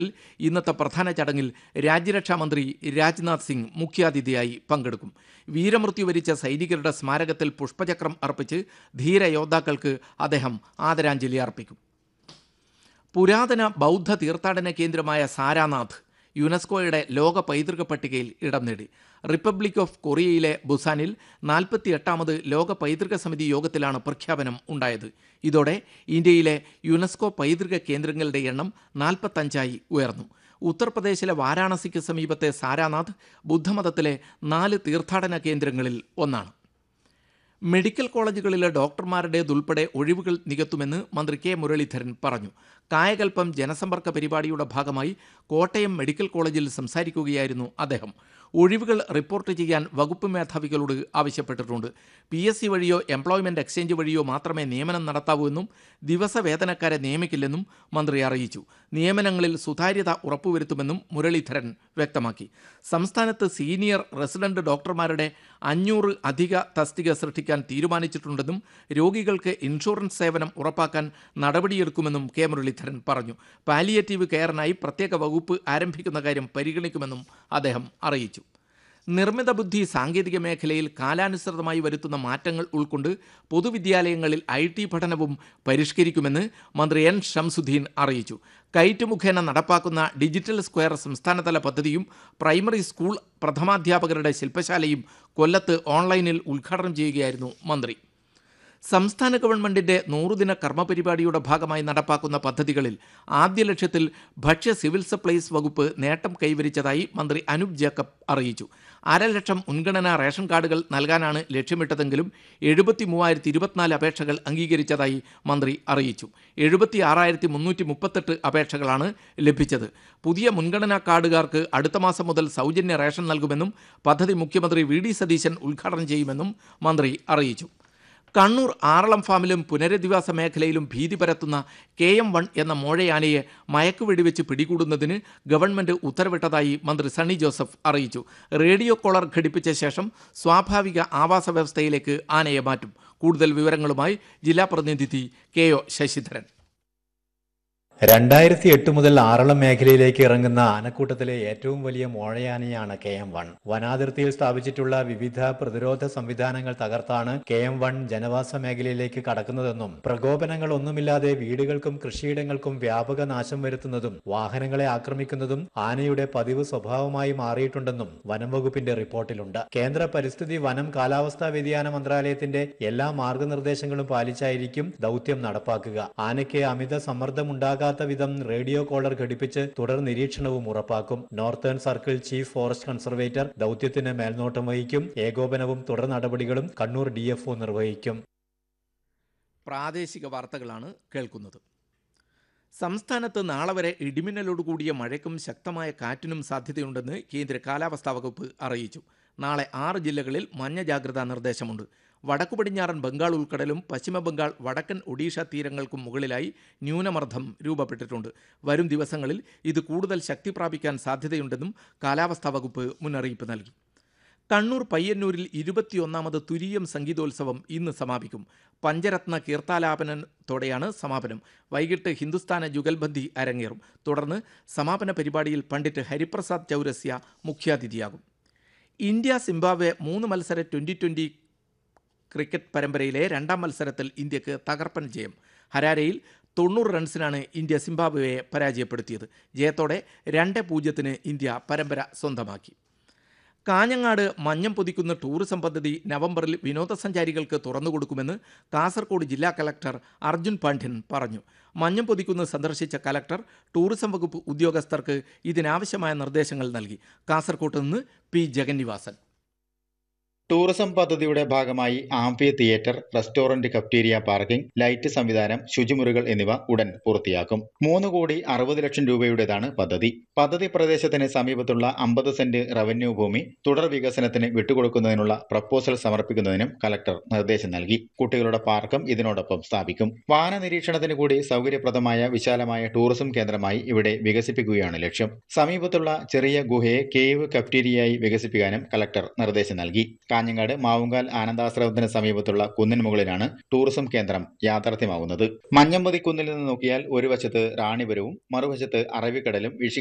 ഇന്നത്തെ പ്രധാന ചടങ്ങിൽ രാജ്യരക്ഷാമന്ത്രി രാജ്നാഥ് സിംഗ് മുഖ്യാതിഥിയായി പങ്കെടുക്കും. വീരമൃത്യു വരിച്ച സൈനികരുടെ സ്മാരകത്തിൽ പുഷ്പചക്രം അർപ്പിച്ച് ധീരയോദ്ധാക്കൾക്ക് അദ്ദേഹം ആദരാഞ്ജലി അർപ്പിക്കും. പുരാതന ബൗദ്ധ തീർത്ഥാടന കേന്ദ്രമായ സാരാനാഥ് യുനെസ്കോയുടെ ലോക പൈതൃക പട്ടികയിൽ ഇടം നേടി. റിപ്പബ്ലിക് ഓഫ് കൊറിയയിലെ ബുസാനിൽ 48ാമത് ലോക പൈതൃക സമിതി യോഗത്തിലാണ് പ്രഖ്യാപനം ഉണ്ടായത്. ഇതോടെ ഇന്ത്യയിലെ യുനെസ്കോ പൈതൃക കേന്ദ്രങ്ങളുടെ എണ്ണം 45ആയി ഉയർന്നു. ഉത്തർപ്രദേശിലെ വാരാണസിക്ക് സമീപത്തെ സാരാനാഥ് ബുദ്ധമതത്തിലെ 4 തീർത്ഥാടന കേന്ദ്രങ്ങളിൽ ഒന്നാണ്. മെഡിക്കൽ കോളേജുകളിലെ ഡോക്ടർമാരുടേതുൾപ്പെടെ ഒഴിവുകൾ നികത്തുമെന്ന് മന്ത്രി കെ മുരളീധരൻ പറഞ്ഞു. കായകൽപ്പം ജനസമ്പർക്ക പരിപാടിയുടെ ഭാഗമായി കോട്ടയം മെഡിക്കൽ കോളേജിൽ സംസാരിക്കുകയായിരുന്നു അദ്ദേഹം. ഒഴിവുകൾ റിപ്പോർട്ട് ചെയ്യാൻ വകുപ്പ് മേധാവികളോട് ആവശ്യപ്പെട്ടിട്ടുണ്ട്. PSC വഴിയോ എംപ്ലോയ്മെന്റ് എക്സ്ചേഞ്ച് വഴിയോ മാത്രമേ നിയമനം നടത്താവൂ എന്നും ദിവസവേതനക്കാരെ നിയമിക്കില്ലെന്നും മന്ത്രി അറിയിച്ചു. നിയമനങ്ങളിൽ സുതാര്യത ഉറപ്പുവരുത്തുമെന്നും മുരളീധരൻ വ്യക്തമാക്കി. സംസ്ഥാനത്ത് സീനിയർ റെസിഡന്റ് ഡോക്ടർമാരുടെ 500 അധിക തസ്തിക സൃഷ്ടിക്കാൻ തീരുമാനിച്ചിട്ടുണ്ടെന്നും രോഗികൾക്ക് ഇൻഷുറൻസ് സേവനം ഉറപ്പാക്കാൻ നടപടിയെടുക്കുമെന്നും കെ മുരളീധരൻ പറഞ്ഞു. പാലിയേറ്റീവ് കെയറിനായി പ്രത്യേക വകുപ്പ് ആരംഭിക്കുന്ന കാര്യം പരിഗണിക്കുമെന്നും അദ്ദേഹം അറിയിച്ചു. നിർമ്മിത ബുദ്ധി സാങ്കേതിക മേഖലയിൽ കാലാനുസൃതമായി വരുത്തുന്ന മാറ്റങ്ങൾ ഉൾക്കൊണ്ട് പൊതുവിദ്യാലയങ്ങളിൽ IT പഠനവും പരിഷ്കരിക്കുമെന്ന് മന്ത്രി N ഷംസുദ്ദീൻ അറിയിച്ചു. കൈറ്റ് മുഖേന നടപ്പാക്കുന്ന ഡിജിറ്റൽ സ്ക്വയർ സംസ്ഥാനതല പദ്ധതിയും പ്രൈമറി സ്കൂൾ പ്രഥമാധ്യാപകരുടെ ശില്പശാലയും കൊല്ലത്ത് ഓൺലൈനിൽ ഉദ്ഘാടനം ചെയ്യുകയായിരുന്നു മന്ത്രി. സംസ്ഥാന ഗവൺമെന്റിന്റെ 100-ദിന കർമ്മപരിപാടിയുടെ ഭാഗമായി നടപ്പാക്കുന്ന പദ്ധതികളിൽ ആദ്യ ലക്ഷ്യത്തിൽ ഭക്ഷ്യ സിവിൽ സപ്ലൈസ് വകുപ്പ് നേട്ടം കൈവരിച്ചതായി മന്ത്രി അനൂപ് ജേക്കബ് അറിയിച്ചു. 1,50,000 മുൻഗണനാ റേഷൻ കാർഡുകൾ നൽകാനാണ് ലക്ഷ്യമിട്ടതെങ്കിലും 73,024 അപേക്ഷകൾ അംഗീകരിച്ചതായി മന്ത്രി അറിയിച്ചു. 76,338 അപേക്ഷകളാണ് ലഭിച്ചത്. പുതിയ മുൻഗണനാ കാർഡുകാർക്ക് അടുത്ത മാസം മുതൽ സൗജന്യ റേഷൻ നൽകുമെന്നും പദ്ധതി മുഖ്യമന്ത്രി VD സതീശൻ ഉദ്ഘാടനം ചെയ്യുമെന്നും മന്ത്രി അറിയിച്ചു. കണ്ണൂർ ആറളം ഫാമിലും പുനരധിവാസ മേഖലയിലും ഭീതി പരത്തുന്ന KM1 എന്ന മോഴയാനയെ മയക്കുവെടിവെച്ച് പിടികൂടുന്നതിന് ഗവൺമെന്റ് ഉത്തരവിട്ടതായി മന്ത്രി സണ്ണി ജോസഫ് അറിയിച്ചു. റേഡിയോ കോളർ ഘടിപ്പിച്ച ശേഷം സ്വാഭാവിക ആവാസ വ്യവസ്ഥയിലേക്ക് ആനയെ മാറ്റും. കൂടുതൽ വിവരങ്ങളുമായി ജില്ലാ പ്രതിനിധി KO ശശിധരൻ. 2008 മുതൽ ആറളം മേഖലയിലേക്ക് ഇറങ്ങുന്ന ആനക്കൂട്ടത്തിലെ ഏറ്റവും വലിയ മോഴയാനയാണ് KM1. വനാതിർത്തിയിൽ സ്ഥാപിച്ചിട്ടുള്ള വിവിധ പ്രതിരോധ സംവിധാനങ്ങൾ തകർത്താണ് KM1 ജനവാസ മേഖലയിലേക്ക് കടക്കുന്നതെന്നും പ്രകോപനങ്ങൾ ഒന്നുമില്ലാതെ വീടുകൾക്കും കൃഷിയിടങ്ങൾക്കും വ്യാപക നാശം വരുത്തുന്നതും വാഹനങ്ങളെ ആക്രമിക്കുന്നതും ആനയുടെ പതിവ് സ്വഭാവമായി മാറിയിട്ടുണ്ടെന്നും വനം വകുപ്പിന്റെ റിപ്പോർട്ടിലുണ്ട്. കേന്ദ്ര പരിസ്ഥിതി വനം കാലാവസ്ഥാ വ്യതിയാന മന്ത്രാലയത്തിന്റെ എല്ലാ മാർഗനിർദ്ദേശങ്ങളും പാലിച്ചായിരിക്കും ദൌത്യം നടപ്പാക്കുക. ആനയ്ക്ക് അമിത സമ്മർദ്ദമുണ്ടാകാൻ വിധം റേഡിയോ കോളർ ഘടിപ്പിച്ച് തുടർ നിരീക്ഷണവും ഉറപ്പാക്കും. Northern circle chief forest conservator ദൌത്യത്തിന് മേൽനോട്ടം വഹിക്കും. ഏകോപനവും തുടർ നടപടികളും കണ്ണൂർ DFO നിർവഹിക്കും. പ്രാദേശിക വാർത്തകളാണ് കേൾക്കുന്നത്. സംസ്ഥാനത്ത് നാളെ വരെ ഇടിമിന്നലോടുകൂടിയ മഴയ്ക്കും ശക്തമായ കാറ്റിനും സാധ്യതയുണ്ടെന്ന് കേന്ദ്ര കാലാവസ്ഥാ വകുപ്പ് അറിയിച്ചു. നാളെ 6 ജില്ലകളിൽ മഞ്ഞ ജാഗ്രതാ നിർദ്ദേശമുണ്ട്. വടക്കു പടിഞ്ഞാറൻ ബംഗാൾ ഉൾക്കടലും പശ്ചിമ ബംഗാൾ വടക്കൻ ഒഡീഷ തീരങ്ങൾക്കും മുകളിലായി ന്യൂനമർദ്ദം രൂപപ്പെട്ടിട്ടുണ്ട്. വരും ദിവസങ്ങളിൽ ഇത് കൂടുതൽ ശക്തി പ്രാപിക്കാൻ സാധ്യതയുണ്ടെന്നും കാലാവസ്ഥാ വകുപ്പ് മുന്നറിയിപ്പ് നൽകി. കണ്ണൂർ പയ്യന്നൂരിൽ 21ാമത് തുരീയം സംഗീതോത്സവം ഇന്ന് സമാപിക്കും. പഞ്ചരത്ന കീർത്താലാപനത്തോടെയാണ് സമാപനം. വൈകിട്ട് ഹിന്ദുസ്ഥാന ജുഗൽബന്ദി അരങ്ങേറും. തുടർന്ന് സമാപന പരിപാടിയിൽ പണ്ഡിറ്റ് ഹരിപ്രസാദ് ചൗരസ്യ മുഖ്യാതിഥിയാകും. ഇന്ത്യ സിംബാബ്വെ 3 മത്സര T20 ക്രിക്കറ്റ് പരമ്പരയിലെ 2ാം മത്സരത്തിൽ ഇന്ത്യക്ക് തകർപ്പൻ ജയം. ഹരാരെയിൽ 90 റൺസിനാണ് ഇന്ത്യ സിംബാബ്വെയെ പരാജയപ്പെടുത്തിയത്. ജയത്തോടെ 2-0 ഇന്ത്യ പരമ്പര സ്വന്തമാക്കി. കാഞ്ഞങ്ങാട് മഞ്ഞം പൊതിക്കുന്ന ടൂറിസം പദ്ധതി നവംബറിൽ വിനോദസഞ്ചാരികൾക്ക് തുറന്നുകൊടുക്കുമെന്ന് കാസർഗോഡ് ജില്ലാ കലക്ടർ അർജുൻ പാണ്ഡ്യൻ പറഞ്ഞു. മഞ്ഞം പൊതിക്കുന്ന് സന്ദർശിച്ച കലക്ടർ ടൂറിസം വകുപ്പ് ഉദ്യോഗസ്ഥർക്ക് ഇതിനാവശ്യമായ നിർദ്ദേശങ്ങൾ നൽകി. കാസർഗോഡ് നിന്ന് P ജഗന്നിവാസൻ. ടൂറിസം പദ്ധതിയുടെ ഭാഗമായി amphi theatre, restaurant, cafeteria, parking, light സംവിധാനം, ശുചിമുറികൾ എന്നിവ ഉടൻ പൂർത്തിയാക്കും. 3,60,00,000 രൂപയുടേതാണ് പദ്ധതി. പദ്ധതി പ്രദേശത്തിന് സമീപത്തുള്ള 50 സെന്റ് റവന്യൂ ഭൂമി തുടർ വികസനത്തിന് വിട്ടുകൊടുക്കുന്നതിനുള്ള പ്രപ്പോസൽ സമർപ്പിക്കുന്നതിനും കലക്ടർ നിർദ്ദേശം നൽകി. കുട്ടികളുടെ പാർക്കും ഇതിനോടൊപ്പം സ്ഥാപിക്കും. വാഹന നിരീക്ഷണത്തിന് കൂടി സൗകര്യപ്രദമായ വിശാലമായ ടൂറിസം കേന്ദ്രമായി ഇവിടെ വികസിപ്പിക്കുകയാണ് ലക്ഷ്യം. സമീപത്തുള്ള ചെറിയ ഗുഹയെ കേവ് കഫ്റ്റീരിയയായി വികസിപ്പിക്കാനും കലക്ടർ നിർദ്ദേശം നൽകി. കാഞ്ഞങ്ങാട് മാവുങ്കാൽ ആനന്ദാശ്രമത്തിന് സമീപത്തുള്ള കുന്നിന് മുകളിലാണ് ടൂറിസം കേന്ദ്രം യാഥാർത്ഥ്യമാവുന്നത്. മഞ്ഞമ്പതി കുന്നിൽ നിന്ന് നോക്കിയാൽ ഒരു വശത്ത് റാണിപുരവും മറുവശത്ത് അറബിക്കടലും